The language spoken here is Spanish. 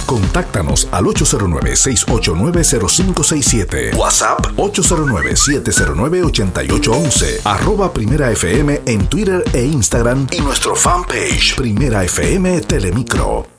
Contáctanos al 809-689-0567. WhatsApp 809-709-8811. @Primera FM en Twitter e Instagram y nuestro fanpage Primera FM Telemicro.